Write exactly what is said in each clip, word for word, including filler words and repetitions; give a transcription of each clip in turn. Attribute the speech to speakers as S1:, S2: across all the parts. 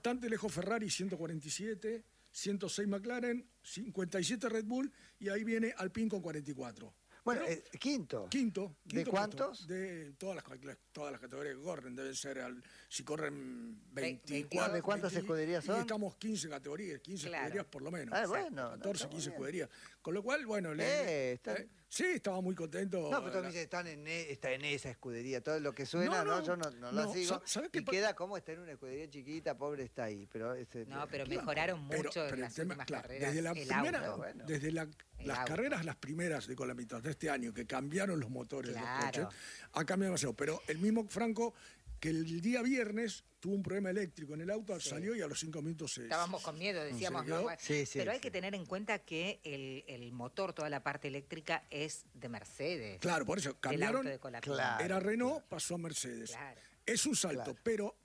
S1: bastante lejos Ferrari, ciento cuarenta y siete, ciento seis McLaren, cincuenta y siete Red Bull, y ahí viene Alpine con cuarenta y cuatro.
S2: Bueno,
S1: Pero,
S2: eh, quinto.
S1: Quinto.
S2: ¿De
S1: quinto
S2: cuántos?
S1: Puesto, de todas las, todas las categorías que corren. Deben ser, al, si corren veinticuatro.
S2: ¿De cuántas
S1: veinte,
S2: escuderías son?
S1: Y estamos quince categorías, quince
S2: claro.
S1: escuderías por lo menos.
S2: Ah, bueno.
S1: catorce,
S2: no,
S1: quince
S2: bien.
S1: escuderías. Con lo cual, bueno, le,
S2: eh, está...
S1: eh, sí, estaba muy contento.
S2: No, pero tú me dices, están en, está en esa escudería. Todo lo que suena, no, no, no yo no, no, no la sigo.
S1: ¿sabes
S2: y queda como está en una escudería chiquita, pobre está ahí. Pero ese,
S3: no, pero
S1: claro,
S3: mejoraron mucho
S1: pero, pero
S3: en las
S1: tema,
S3: últimas
S1: claro,
S3: carreras.
S1: Desde la
S3: el
S1: primera,
S3: auto.
S1: bueno. desde la, las
S3: auto.
S1: carreras, las primeras de Colamitad de este año, que cambiaron los motores
S3: claro.
S1: de los coches, ha cambiado demasiado. Pero el mismo Franco, que el día viernes tuvo un problema eléctrico en el auto, sí. salió y a los cinco minutos se...
S3: Estábamos con miedo, decíamos. No,
S2: sí, sí,
S3: pero hay
S2: sí.
S3: que tener en cuenta que el, el motor, toda la parte eléctrica, es de Mercedes.
S1: Claro, por eso cambiaron.
S3: De
S1: claro, era Renault, claro. pasó a Mercedes.
S3: Claro.
S1: Es un salto,
S2: claro.
S1: pero...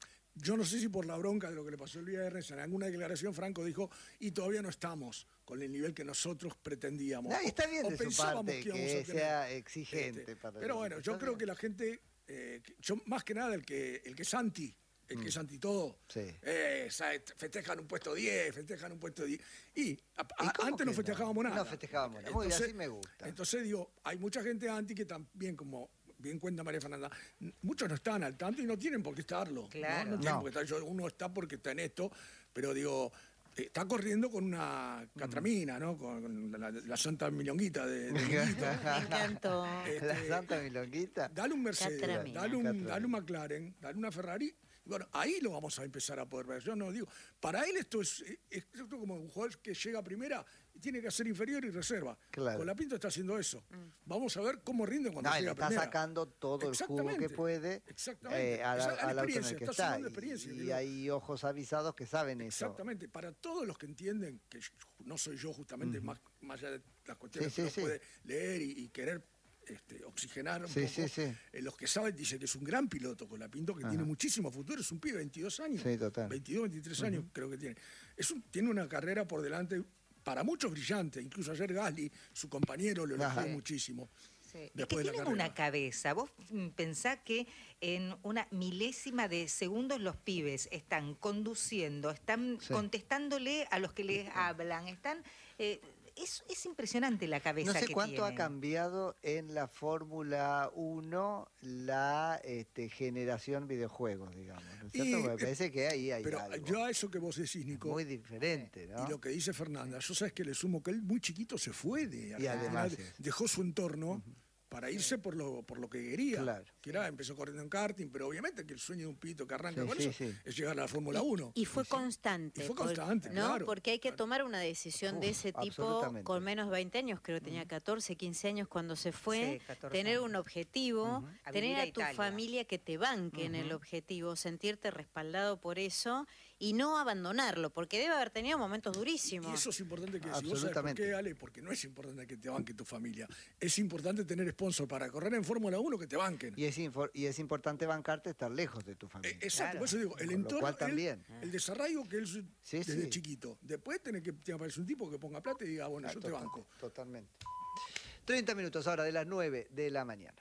S1: Yo no sé si por la bronca de lo que le pasó el viernes, en alguna declaración Franco dijo, y todavía no estamos con el nivel que nosotros pretendíamos.
S2: No, está bien
S1: o,
S2: de
S1: o
S2: su parte
S1: que,
S2: que sea exigente.
S1: Este,
S2: para
S1: pero bueno, yo creo bien. que la gente, eh, que, yo, más que nada el que, el que es anti, el que mm. es anti todo, sí. eh, festejan un puesto diez, festejan un puesto diez. Y, a, a,
S2: ¿Y
S1: antes no festejábamos
S2: no?
S1: nada.
S2: No festejábamos nada,
S1: entonces,
S2: así me gusta.
S1: Entonces digo, hay mucha gente anti que también como... bien cuenta María Fernanda, muchos no están al tanto y no tienen por qué estarlo.
S3: Claro.
S1: No, no tienen
S2: no.
S1: por qué estar. Uno está porque está en esto, pero digo, está corriendo con una catramina, ¿no? Con la, la Santa Milonguita de, de
S4: Me encantó.
S1: Este,
S2: la Santa Milonguita.
S1: Dale un Mercedes,
S4: Catramina.
S1: dale un,
S2: Catramina.
S1: dale un McLaren, dale una Ferrari. Bueno, ahí lo vamos a empezar a poder ver. Yo no digo, para él esto es, es esto como un jugador que llega a primera y tiene que hacer inferior y reserva.
S2: Claro.
S1: Colapinto está haciendo eso. Mm. Vamos a ver cómo rinde cuando
S2: no,
S1: llega a
S2: está
S1: primera.
S2: sacando todo el jugo que puede
S1: Exactamente.
S2: Eh, a la,
S1: a
S2: al auto en el que está.
S1: Y,
S2: y hay ojos avisados que saben eso.
S1: Exactamente. Para todos los que entienden, que no soy yo justamente, uh-huh. más, más allá de las cuestiones
S2: sí,
S1: que
S2: sí,
S1: uno
S2: sí.
S1: puede leer y, y querer Este, oxigenar un
S2: sí,
S1: poco.
S2: Sí, sí.
S1: Eh, los que saben dicen que es un gran piloto Colapinto, que Ajá. tiene muchísimo futuro, es un pibe de veintidós años,
S2: sí, total.
S1: veintidós, veintitrés uh-huh. años creo que tiene. Es un, tiene una carrera por delante para muchos brillante, incluso ayer Gasly, su compañero, lo elogió muchísimo.
S3: Sí.
S1: Después
S3: es que
S1: de la
S3: tienen
S1: carrera.
S3: una cabeza. Vos pensás que en una milésima de segundos los pibes están conduciendo, están sí. contestándole a los que les hablan, están... Eh, Es, es impresionante la cabeza que tiene.
S2: No sé cuánto ha cambiado en la Fórmula uno la este, generación videojuegos, digamos. ¿No es cierto?
S1: Y,
S2: Me parece que ahí hay
S1: pero
S2: algo.
S1: Yo a eso que vos decís, Nico...
S2: Muy diferente, ¿no?
S1: Y lo que dice Fernanda, yo sabes que le sumo que él muy chiquito se fue de
S2: y además
S1: es. dejó su entorno... Uh-huh. para irse por lo, por lo que quería.
S2: Claro.
S1: Que era, empezó corriendo en karting, pero obviamente que el sueño de un pito que arranca
S2: sí,
S1: con
S2: sí,
S1: eso
S2: sí.
S1: es llegar a la Fórmula uno.
S4: Y fue constante.
S1: Y fue constante,
S4: por, ¿no?
S1: claro.
S4: Porque hay que
S1: claro.
S4: tomar una decisión Uf, de ese tipo con menos de veinte años, creo que tenía catorce, quince años cuando se fue, sí, tener un objetivo, uh-huh. tener a, a tu Italia. familia que te banque uh-huh. en el objetivo, sentirte respaldado por eso y no abandonarlo, porque debe haber tenido momentos durísimos.
S1: Y eso es importante que si vos sabés por qué, Ale, porque no es importante que te banque tu familia, es importante tener sponsor para correr en Fórmula uno que te banquen.
S2: Y es, y es importante bancarte estar lejos de tu familia.
S1: Eh, exacto, claro. Por eso digo, el
S2: Con
S1: entorno,
S2: cual también.
S1: El, el desarraigo que él sí, desde
S2: sí.
S1: chiquito. Después tenés que te aparece un tipo que ponga plata y diga, bueno, ah, yo
S2: total,
S1: te banco.
S2: Totalmente. treinta minutos ahora de las nueve de la mañana.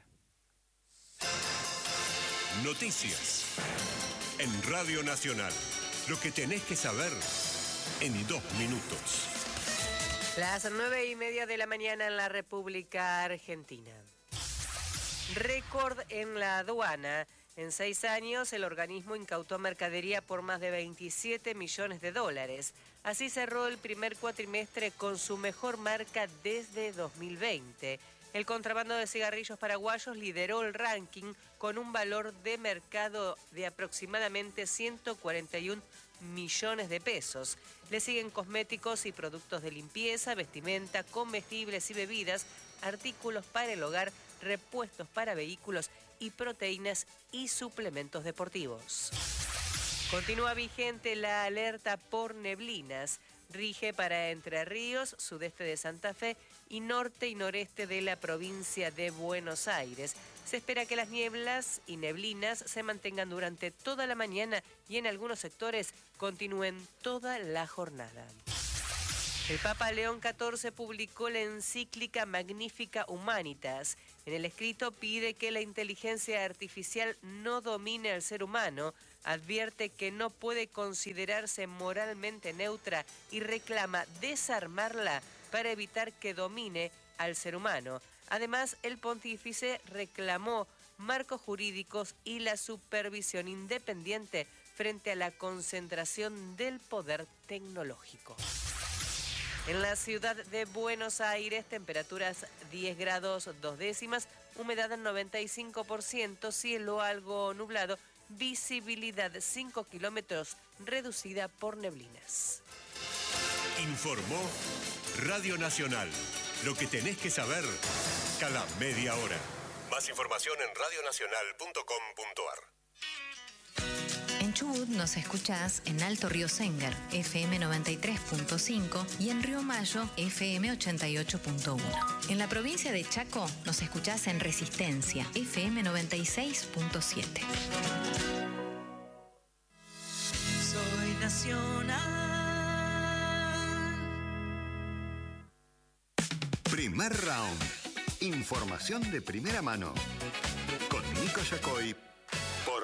S5: Noticias en Radio Nacional. Lo que tenés que saber en dos minutos.
S6: Las nueve y media de la mañana en la República Argentina. Récord en la aduana. En seis años, el organismo incautó mercadería por más de veintisiete millones de dólares. Así cerró el primer cuatrimestre con su mejor marca desde dos mil veinte. El contrabando de cigarrillos paraguayos lideró el ranking con un valor de mercado de aproximadamente ciento cuarenta y un millones de pesos. Le siguen cosméticos y productos de limpieza, vestimenta, comestibles y bebidas, artículos para el hogar, repuestos para vehículos y proteínas y suplementos deportivos. Continúa vigente la alerta por neblinas. Rige para Entre Ríos, sudeste de Santa Fe y norte y noreste de la provincia de Buenos Aires. Se espera que las nieblas y neblinas se mantengan durante toda la mañana y en algunos sectores continúen toda la jornada. El Papa León catorce publicó la encíclica Magnificat Humanitas. En el escrito pide que la inteligencia artificial no domine al ser humano, advierte que no puede considerarse moralmente neutra y reclama desarmarla para evitar que domine al ser humano. Además, el pontífice reclamó marcos jurídicos y la supervisión independiente frente a la concentración del poder tecnológico. En la ciudad de Buenos Aires, temperaturas diez grados dos décimas, humedad noventa y cinco por ciento, cielo algo nublado, visibilidad cinco kilómetros, reducida por neblinas.
S5: Informó Radio Nacional. Lo que tenés que saber cada media hora. Más información en radio nacional punto com punto a r.
S7: En Chubut nos escuchás en Alto Río Sengar, F M noventa y tres punto cinco y en Río Mayo, F M ochenta y ocho punto uno. En la provincia de Chaco nos escuchás en Resistencia, F M noventa y seis punto siete.
S8: Soy nacional.
S9: Primer round. Información de primera mano. Con Nico Yacoy